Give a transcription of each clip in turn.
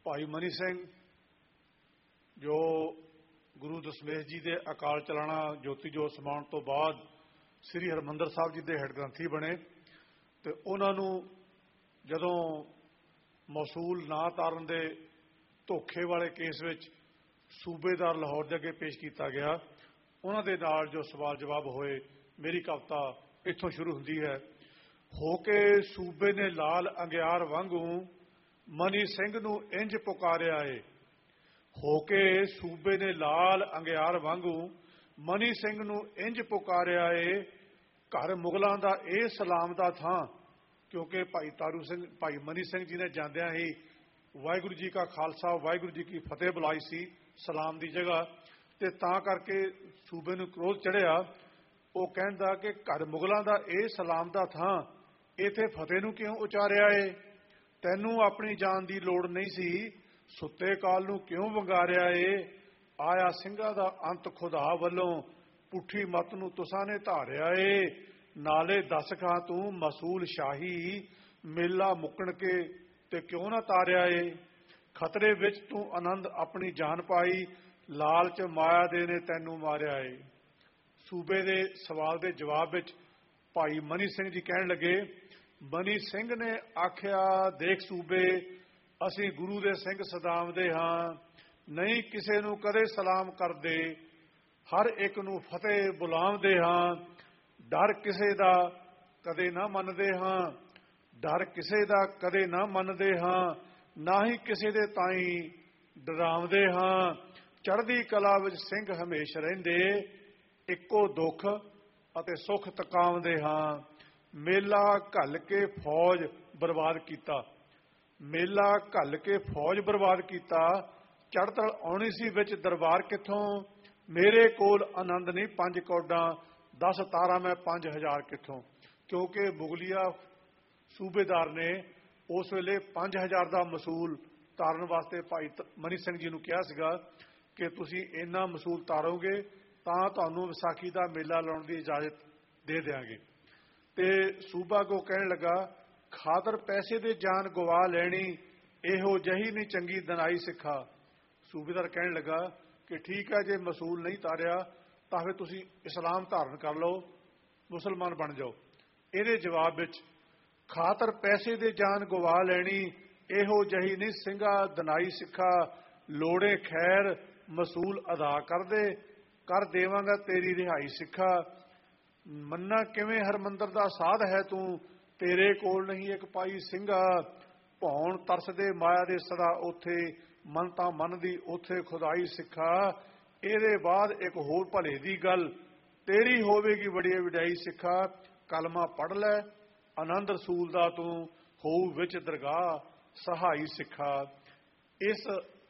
ਭਾਈ ਮਨੀ ਸਿੰਘ ਜੋ ਗੁਰੂ ਦਸ਼ਮੇਸ਼ ਜੀ ਦੇ ਅਕਾਲ ਚਲਾਣਾ ਜੋਤੀ ਜੋਤ ਸਮਾਉਣ ਤੋਂ ਬਾਅਦ ਸ੍ਰੀ ਹਰਿਮੰਦਰ ਸਾਹਿਬ ਜੀ ਦੇ ਹੈੱਡ ਗ੍ਰੰਥੀ ਬਣੇ ਅਤੇ ਉਹਨਾਂ ਨੂੰ ਜਦੋਂ ਮੌਸੂਲ ਨਾ ਤਾਰਨ ਦੇ ਧੋਖੇ ਵਾਲੇ ਕੇਸ ਵਿੱਚ ਸੂਬੇਦਾਰ ਲਾਹੌਰ ਦੇ ਅੱਗੇ ਪੇਸ਼ ਕੀਤਾ ਗਿਆ, ਉਹਨਾਂ ਦੇ ਨਾਲ ਜੋ ਸਵਾਲ ਜਵਾਬ ਹੋਏ, ਮੇਰੀ ਕਵਿਤਾ ਇੱਥੋਂ ਸ਼ੁਰੂ ਹੁੰਦੀ ਹੈ। ਹੋ ਕੇ ਸੂਬੇ ਨੇ ਲਾਲ ਅੰਗਿਆਰ ਵਾਂਗੂ ਮਨੀ ਸਿੰਘ ਨੂੰ ਇੰਝ ਪੁਕਾਰਿਆ ਏ। ਹੋ ਕੇ ਸੂਬੇ ਨੇ ਲਾਲ ਅੰਗਿਆਰ ਵਾਂਗੂ ਮਨੀ ਸਿੰਘ ਨੂੰ ਇੰਝ ਪੁਕਾਰਿਆ ਏ। ਘਰ ਮੁਗਲਾਂ ਦਾ ਇਹ ਸਲਾਮ ਦਾ ਥਾਂ, ਕਿਉਂਕਿ ਭਾਈ ਤਾਰੂ ਸਿੰਘ ਭਾਈ ਮਨੀ ਸਿੰਘ ਜੀ ਨੇ ਜਾਂਦਿਆਂ ਹੀ ਵਾਹਿਗੁਰੂ ਜੀ ਕਾ ਖਾਲਸਾ ਵਾਹਿਗੁਰੂ ਜੀ ਕੀ ਫਤਿਹ ਬੁਲਾਈ ਸੀ ਸਲਾਮ ਦੀ ਜਗ੍ਹਾ, ਅਤੇ ਤਾਂ ਕਰਕੇ ਸੂਬੇ ਨੂੰ ਕ੍ਰੋਧ ਚੜ੍ਹਿਆ। ਉਹ ਕਹਿੰਦਾ ਕਿ ਘਰ ਮੁਗਲਾਂ ਦਾ ਇਹ ਸਲਾਮ ਦਾ ਥਾਂ, ਇੱਥੇ ਫਤਿਹ ਨੂੰ ਕਿਉਂ ਉਚਾਰਿਆ ਏ? ਤੈਨੂੰ ਆਪਣੀ ਜਾਨ ਦੀ ਲੋੜ ਨਹੀਂ ਸੀ, ਸੁੱਤੇ ਕਾਲ ਨੂੰ ਕਿਉਂ ਵੰਗਾਰਿਆ ਏ? ਆਇਆ ਸਿੰਘਾਂ ਦਾ ਅੰਤ ਖੁਦਾ ਵੱਲੋਂ, ਪੁੱਠੀ ਮੱਤ ਨੂੰ ਤੁਸਾਂ ਨੇ ਧਾਰਿਆ ਏ। ਨਾਲੇ ਦੱਸ ਖਾਂ ਤੂੰ ਮਸੂਲ ਸ਼ਾਹੀ, ਮੇਲਾ ਮੁੱਕਣ ਕੇ ਤੇ ਕਿਉਂ ਨਾ ਤਾਰਿਆ ਏ? ਖਤਰੇ ਵਿੱਚ ਤੂੰ ਆਨੰਦ ਆਪਣੀ ਜਾਨ ਪਾਈ, ਲਾਲਚ ਮਾਇਆ ਦੇ ਨੇ ਤੈਨੂੰ ਮਾਰਿਆ ਏ। ਸੂਬੇ ਦੇ ਸਵਾਲ ਦੇ ਜਵਾਬ ਵਿੱਚ ਭਾਈ ਮਨੀ ਸਿੰਘ ਜੀ ਕਹਿਣ ਲੱਗੇ, ਮਨੀ ਸਿੰਘ ਨੇ ਆਖਿਆ, ਦੇਖ ਸੂਬੇ, ਅਸੀਂ ਗੁਰੂ ਦੇ ਸਿੰਘ ਸਦਾਮਦੇ ਹਾਂ, ਨਹੀਂ ਕਿਸੇ ਨੂੰ ਕਦੇ ਸਲਾਮ ਕਰਦੇ, ਹਰ ਇੱਕ ਨੂੰ ਫਤਿਹ ਬੁਲਾਉਂਦੇ ਹਾਂ। ਡਰ ਕਿਸੇ ਦਾ ਕਦੇ ਨਾ ਮੰਨਦੇ ਹਾਂ, ਡਰ ਕਿਸੇ ਦਾ ਕਦੇ ਨਾ ਮੰਨਦੇ ਹਾਂ, ਨਾ ਹੀ ਕਿਸੇ ਦੇ ਤਾਈਂ ਡਰਾਉਂਦੇ ਹਾਂ। ਚੜ੍ਹਦੀ ਕਲਾ ਵਿੱਚ ਸਿੰਘ ਹਮੇਸ਼ ਰਹਿੰਦੇ, ਇੱਕੋ ਦੁੱਖ ਅਤੇ ਸੁੱਖ ਤਕਾਉਂਦੇ ਹਾਂ। ਮੇਲਾ ਘੱਲ ਕੇ ਫੌਜ ਬਰਬਾਦ ਕੀਤਾ, ਮੇਲਾ ਘੱਲ ਕੇ ਫੌਜ ਬਰਬਾਦ ਕੀਤਾ। ਚੜ੍ਹਤਲ ਆਉਣੀ ਸੀ ਵਿੱਚ ਦਰਬਾਰ ਕਿੱਥੋਂ, ਮੇਰੇ ਕੋਲ ਆਨੰਦ ਨਹੀਂ 5 ਕੌਡਾਂ, 10 ਤਾਰਾ ਮੈਂ 5000 ਕਿੱਥੋਂ। ਕਿਉਂਕਿ ਮੁਗਲੀਆ ਸੂਬੇਦਾਰ ਨੇ ਉਸ ਵੇਲੇ 5000 ਦਾ ਮਸੂਲ ਤਾਰਨ ਵਾਸਤੇ ਭਾਈ ਮਨੀ ਸਿੰਘ ਜੀ ਨੂੰ ਕਿਹਾ ਸੀਗਾ ਕਿ ਤੁਸੀਂ ਇੰਨਾ ਮਸੂਲ ਤਾਰੋਗੇ ਤਾਂ ਤੁਹਾਨੂੰ ਵਿਸਾਖੀ ਦਾ ਮੇਲਾ ਲਾਉਣ ਦੀ ਇਜਾਜ਼ਤ ਦੇ ਦਿਆਂਗੇ। ਅਤੇ ਸੂਬਾ ਕੋ ਕਹਿਣ ਲੱਗਾ, ਖਾਤਰ ਪੈਸੇ ਦੇ ਜਾਨ ਗਵਾ ਲੈਣੀ, ਇਹੋ ਜਿਹੀ ਨਹੀਂ ਚੰਗੀ ਦਨਾਈ ਸਿੱਖਾ। ਸੂਬੇਦਾਰ ਕਹਿਣ ਲੱਗਾ ਕਿ ਠੀਕ ਹੈ, ਜੇ ਮਸੂਲ ਨਹੀਂ ਤਾਰਿਆ ਤਾਂ ਫਿਰ ਤੁਸੀਂ ਇਸਲਾਮ ਧਾਰਨ ਕਰ ਲਓ, ਮੁਸਲਮਾਨ ਬਣ ਜਾਓ। ਇਹਦੇ ਜਵਾਬ ਵਿੱਚ, ਖਾਤਰ ਪੈਸੇ ਦੇ ਜਾਨ ਗਵਾ ਲੈਣੀ, ਇਹੋ ਜਿਹੀ ਨਹੀਂ ਸਿੰਘਾ ਦਨਾਈ ਸਿੱਖਾ। ਲੋੜੇ ਖੈਰ ਮਸੂਲ ਅਦਾ ਕਰ ਦੇਵਾਂਗਾ ਤੇਰੀ ਰਿਹਾਈ ਸਿੱਖਾ। ਮੰਨਾ ਕਿਵੇਂ ਹਰਮੰਦਰ ਦਾ ਸਾਧ ਹੈ ਤੂੰ, ਤੇਰੇ ਕੋਲ ਨਹੀਂ ਇੱਕ ਪਾਈ ਸਿੰਘਾ। ਭੌਣ ਤਰਸਦੇ ਮਾਇਆ ਦੇ ਸਦਾ ਉੱਥੇ, ਮਨ ਤਾਂ ਮਨ ਦੀ ਉੱਥੇ ਖੁਦਾਈ ਸਿੱਖਾ। ਇਹਦੇ ਬਾਅਦ ਇੱਕ ਹੋਰ ਭਲੇ ਦੀ ਗੱਲ, ਤੇਰੀ ਹੋਵੇਗੀ ਬੜੀ ਵਡਿਆਈ ਸਿੱਖਾ। ਕਲਮਾ ਪੜ੍ਹ ਲੈ ਆਨੰਦ ਰਸੂਲ ਦਾ ਤੂੰ, ਹੋਊ ਵਿੱਚ ਦਰਗਾਹ ਸਹਾਈ ਸਿੱਖਾ। ਇਸ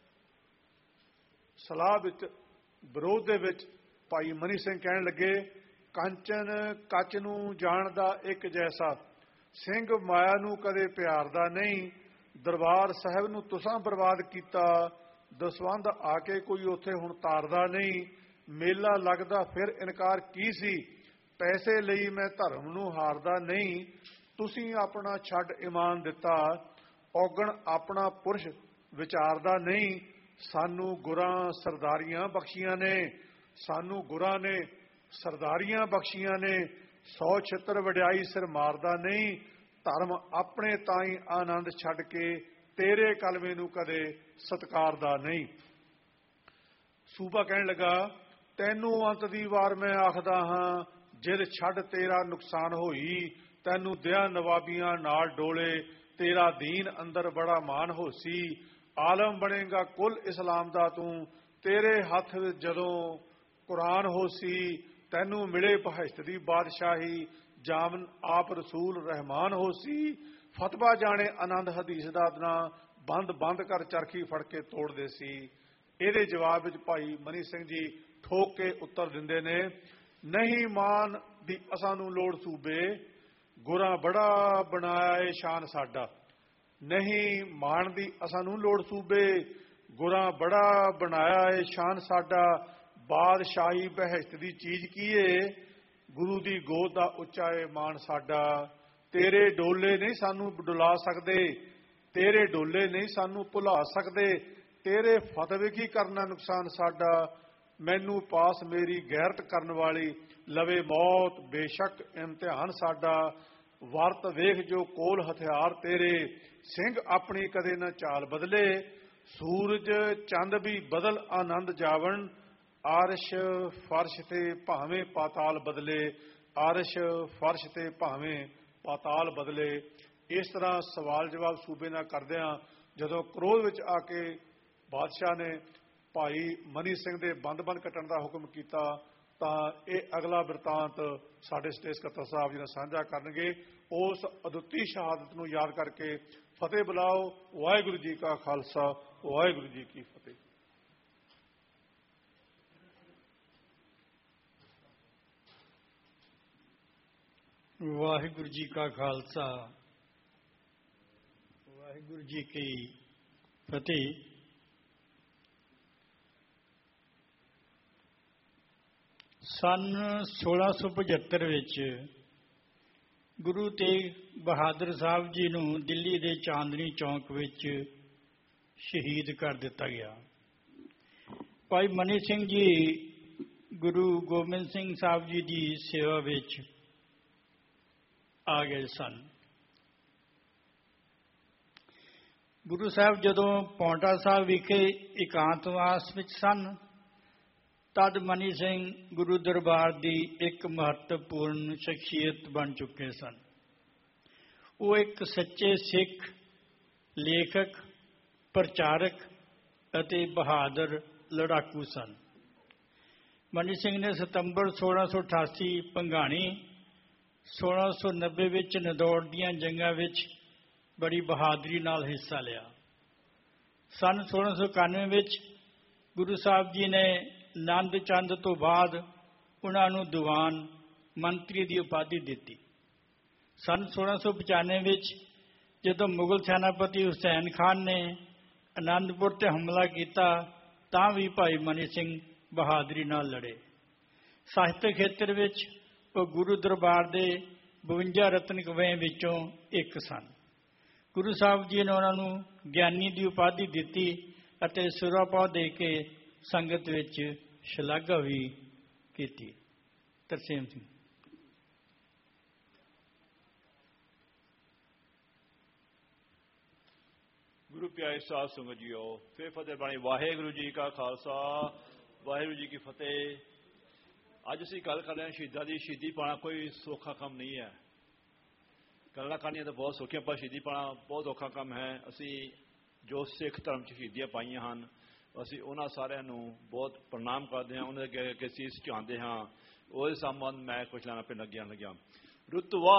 ਸਲਾਹ ਵਿੱਚ ਵਿਰੋਧ ਦੇ ਵਿੱਚ ਭਾਈ ਮਨੀ ਸਿੰਘ ਕਹਿਣ ਲੱਗੇ, ਕੰਚਨ ਕੱਚ ਨੂੰ ਜਾਣਦਾ ਇੱਕ ਜੈਸਾ, ਸਿੰਘ ਮਾਇਆ ਨੂੰ ਕਦੇ ਪਿਆਰਦਾ ਨਹੀਂ। ਦਰਬਾਰ ਸਾਹਿਬ ਨੂੰ ਤੁਸਾਂ ਬਰਬਾਦ ਕੀਤਾ, ਦਸਵੰਧ ਆ ਕੇ ਕੋਈ ਉੱਥੇ ਹੁਣ ਤਾਰਦਾ ਨਹੀਂ। ਮੇਲਾ ਲੱਗਦਾ ਫਿਰ ਇਨਕਾਰ ਕੀ ਸੀ, ਪੈਸੇ ਲਈ ਮੈਂ ਧਰਮ ਨੂੰ ਹਾਰਦਾ ਨਹੀਂ। ਤੁਸੀਂ ਆਪਣਾ ਛੱਡ ਇਮਾਨ ਦਿੱਤਾ, ਔਗਣ ਆਪਣਾ ਪੁਰਸ਼ ਵਿਚਾਰਦਾ ਨਹੀਂ। ਸਾਨੂੰ ਗੁਰਾਂ ਸਰਦਾਰੀਆਂ ਬਖਸ਼ੀਆਂ ਨੇ, ਸਾਨੂੰ ਗੁਰਾਂ ਨੇ ਸਰਦਾਰੀਆਂ ਬਖਸ਼ੀਆਂ ਨੇ। 100 ਛਿੱਤਰ ਵਡਿਆਈ ਸਿਰ ਮਾਰਦਾ ਨਹੀਂ। ਧਰਮ ਆਪਣੇ ਤਾਈਂ ਆਨੰਦ ਛੱਡ ਕੇ, ਤੇਰੇ ਕਲਮੇ ਨੂੰ ਕਦੇ ਸਤਿਕਾਰਦਾ ਨਹੀਂ। ਸੂਬਾ ਕਹਿਣ ਲੱਗਾ, ਤੈਨੂੰ ਅੰਤ ਦੀ ਵਾਰ ਮੈਂ ਆਖਦਾ ਹਾਂ, ਜਿਦ ਛੱਡ ਤੇਰਾ ਨੁਕਸਾਨ ਹੋਈ। ਤੈਨੂੰ ਦਿਆ ਨਵਾਬੀਆਂ ਨਾਲ ਡੋਲੇ, ਤੇਰਾ ਦੀਨ ਅੰਦਰ ਬੜਾ ਮਾਨ ਹੋਸੀ। ਆਲਮ ਬਣੇਗਾ ਕੁੱਲ ਇਸਲਾਮ ਦਾ ਤੂੰ, ਤੇਰੇ ਹੱਥ ਵਿੱਚ ਜਦੋਂ ਕੁਰਾਨ ਹੋਸੀ। ਤੈਨੂੰ ਮਿਲੇ ਬਹਿਸ਼ਤ ਦੀ ਬਾਦਸ਼ਾਹੀ, ਜਾਮਨ ਆਪ ਰਸੂਲ ਰਹਿਮਾਨ ਹੋਸੀ। ਫਤਵਾ ਜਾਣੇ ਆਨੰਦ ਹਦੀਸ ਦਾ ਨਾ, ਬੰਦ ਕਰ ਚਰਖੀ ਫੜ ਕੇ ਤੋੜਦੇ ਸੀ। ਇਹਦੇ ਜਵਾਬ ਵਿੱਚ ਭਾਈ ਮਨੀ ਸਿੰਘ ਜੀ ਠੋਕ ਕੇ ਉੱਤਰ ਦਿੰਦੇ ਨੇ, ਨਹੀਂ ਮਾਨ ਦੀ ਅਸਾਂ ਨੂੰ ਲੋੜ ਸੂਬੇ, ਗੁਰਾਂ ਬੜਾ ਬਣਾਇਆ ਏ ਸ਼ਾਨ ਸਾਡਾ। ਨਹੀਂ ਮਾਣ ਦੀ ਅਸਾਂ ਨੂੰ ਲੋੜ ਸੂਬੇ, ਗੁਰਾਂ ਬੜਾ ਬਣਾਇਆ ਏ ਸ਼ਾਨ ਸਾਡਾ। ਬਾਦਸ਼ਾਹੀ ਬਹਿਸ਼ਤ ਦੀ ਚੀਜ਼ ਕੀ ਏ, ਗੁਰੂ ਦੀ ਗੋਦ ਦਾ ਉੱਚਾ ਏ ਮਾਣ ਸਾਡਾ। ਤੇਰੇ ਡੋਲੇ ਨਹੀਂ ਸਾਨੂੰ ਡੁਲਾ ਸਕਦੇ, ਤੇਰੇ ਡੋਲੇ ਨਹੀਂ ਸਾਨੂੰ ਭੁਲਾ ਸਕਦੇ, ਤੇਰੇ ਫਤਵੇ ਕੀ ਕਰਨਾ ਨੁਕਸਾਨ ਸਾਡਾ। ਮੈਨੂੰ ਪਾਸ ਮੇਰੀ ਗੈਰਤ ਕਰਨ ਵਾਲੀ, ਲਵੇ ਮੌਤ ਬੇਸ਼ੱਕ ਇਮਤਿਹਾਨ ਸਾਡਾ। ਵਰਤ ਵੇਖ ਜੋ ਕੋਲ ਹਥਿਆਰ ਤੇਰੇ, ਸਿੰਘ ਆਪਣੀ ਕਦੇ ਨਾ ਚਾਲ ਬਦਲੇ। ਸੂਰਜ ਚੰਦ ਵੀ ਬਦਲ ਆਨੰਦ ਜਾਵਣ, ਆਰਸ਼ ਫਰਸ਼ ਤੇ ਭਾਵੇਂ ਪਾਤਾਲ ਬਦਲੇ। ਆਰਸ਼ ਫਰਸ਼ ਤੇ ਭਾਵੇਂ ਪਾਤਾਲ ਬਦਲੇ। ਇਸ ਤਰ੍ਹਾਂ ਸਵਾਲ ਜਵਾਬ ਸੂਬੇ ਨਾਲ ਕਰਦਿਆਂ ਜਦੋਂ ਕ੍ਰੋਧ ਵਿੱਚ ਆ ਕੇ ਬਾਦਸ਼ਾਹ ਨੇ ਭਾਈ ਮਨੀ ਸਿੰਘ ਦੇ ਬੰਦ ਕੱਟਣ ਦਾ ਹੁਕਮ ਕੀਤਾ, ਤਾਂ ਇਹ ਅਗਲਾ ਬਿਰਤਾਂਤ ਸਾਡੇ ਸਟੇਟ ਸਕੱਤਰ ਸਾਹਿਬ ਜੀ ਨਾਲ ਸਾਂਝਾ ਕਰਨਗੇ। ਉਸ ਅਦੁੱਤੀ ਸ਼ਹਾਦਤ ਨੂੰ ਯਾਦ ਕਰਕੇ ਫਤਿਹ ਬੁਲਾਓ। ਵਾਹਿਗੁਰੂ ਜੀ ਕਾ ਖਾਲਸਾ, ਵਾਹਿਗੁਰੂ ਜੀ ਕੀ ਫਤਿਹ। ਵਾਹਿਗੁਰੂ ਜੀ ਕਾ ਖਾਲਸਾ, ਵਾਹਿਗੁਰੂ ਜੀ ਕੀ ਫਤਿਹ। ਸੰਨ 1675 ਵਿੱਚ ਗੁਰੂ ਤੇਗ ਬਹਾਦਰ ਸਾਹਿਬ ਜੀ ਨੂੰ ਦਿੱਲੀ ਦੇ ਚਾਂਦਨੀ ਚੌਂਕ ਵਿੱਚ ਸ਼ਹੀਦ ਕਰ ਦਿੱਤਾ ਗਿਆ। ਭਾਈ ਮਨੀ ਸਿੰਘ ਜੀ ਗੁਰੂ ਗੋਬਿੰਦ ਸਿੰਘ ਸਾਹਿਬ ਜੀ ਦੀ ਸੇਵਾ ਵਿੱਚ ਆ ਗਏ ਸਨ। ਗੁਰੂ ਸਾਹਿਬ ਜਦੋਂ ਪੌਂਟਾ ਸਾਹਿਬ ਵਿਖੇ ਇਕਾਂਤਵਾਸ ਵਿੱਚ ਸਨ, ਤਦ ਮਨੀ ਸਿੰਘ ਗੁਰੂ ਦਰਬਾਰ ਦੀ ਇੱਕ ਮਹੱਤਵਪੂਰਨ ਸ਼ਖਸੀਅਤ ਬਣ ਚੁੱਕੇ ਸਨ। ਉਹ ਇੱਕ ਸੱਚੇ ਸਿੱਖ, ਲੇਖਕ, ਪ੍ਰਚਾਰਕ ਅਤੇ ਬਹਾਦਰ ਲੜਾਕੂ ਸਨ। ਮਨੀ ਸਿੰਘ ਨੇ ਸਤੰਬਰ 1688 ਭੰਗਾਣੀ, 1690 ਵਿੱਚ ਨਦੌੜ ਦੀਆਂ ਜੰਗਾਂ ਵਿੱਚ ਬੜੀ ਬਹਾਦਰੀ ਨਾਲ ਹਿੱਸਾ ਲਿਆ। ਸੰਨ 1691 ਵਿੱਚ ਗੁਰੂ ਸਾਹਿਬ ਜੀ ਨੇ ਨੰਦ ਚੰਦ ਤੋਂ ਬਾਅਦ ਉਹਨਾਂ ਨੂੰ ਦੀਵਾਨ ਮੰਤਰੀ ਦੀ ਉਪਾਧੀ ਦਿੱਤੀ। ਸੰਨ 1695 ਵਿੱਚ ਜਦੋਂ ਮੁਗਲ ਸੈਨਾਪਤੀ ਹੁਸੈਨ ਖਾਨ ਨੇ ਆਨੰਦਪੁਰ ਤੇ ਹਮਲਾ ਕੀਤਾ, ਤਾਂ ਵੀ ਭਾਈ ਮਨੀ ਸਿੰਘ ਬਹਾਦਰੀ ਨਾਲ ਲੜੇ। ਸਾਹਿਤਕ ਖੇਤਰ ਵਿੱਚ ਉਹ ਗੁਰੂ ਦਰਬਾਰ ਦੇ 52 ਰਤਨ ਕਵੀਆਂ ਵਿੱਚੋਂ ਇੱਕ ਸਨ। ਗੁਰੂ ਸਾਹਿਬ ਜੀ ਨੇ ਉਹਨਾਂ ਨੂੰ ਗਿਆਨੀ ਦੀ ਉਪਾਧੀ ਦਿੱਤੀ ਅਤੇ ਸੁਰਾਪਾਹ ਦੇ ਕੇ ਸੰਗਤ ਵਿੱਚ ਸ਼ਲਾਘਾ ਵੀ ਕੀਤੀ। ਤਰਸੇਮ ਸਿੰਘ। ਗੁਰੂ ਪਿਆਰੇ ਸਾਧ ਸੰਗਤ ਜੀਓ, ਫਿਰ ਫਤਿਹ ਬਾਣੀ। ਵਾਹਿਗੁਰੂ ਜੀ ਕਾ ਖਾਲਸਾ, ਵਾਹਿਗੁਰੂ ਜੀ ਕੀ ਫਤਿਹ। ਅੱਜ ਅਸੀਂ ਗੱਲ ਕਰ ਰਹੇ ਹਾਂ ਸ਼ਹੀਦਾਂ ਦੀ। ਸ਼ਹੀਦੀ ਪਾਉਣਾ ਕੋਈ ਸੌਖਾ ਕੰਮ ਨਹੀਂ ਹੈ। ਗੱਲਾਂ ਕਰਨੀਆਂ ਤਾਂ ਬਹੁਤ ਸੌਖੀਆਂ, ਪਰ ਸ਼ਹੀਦੀ ਪਾਉਣਾ ਬਹੁਤ ਔਖਾ ਕੰਮ ਹੈ। ਅਸੀਂ ਜੋ ਸਿੱਖ ਧਰਮ 'ਚ ਸ਼ਹੀਦੀਆਂ ਪਾਈਆਂ ਹਨ, ਅਸੀਂ ਉਹਨਾਂ ਸਾਰਿਆਂ ਨੂੰ ਬਹੁਤ ਪ੍ਰਣਾਮ ਕਰਦੇ ਹਾਂ, ਉਹਨਾਂ ਦੇ ਅੱਗੇ ਸੀਸ ਝੁਕਾਉਂਦੇ ਹਾਂ। ਉਹਦੇ ਸੰਬੰਧ ਮੈਂ ਕੁਛ ਲੈਣਾ ਪਿੰਡ ਲੱਗਿਆ ਰੁਤਵਾ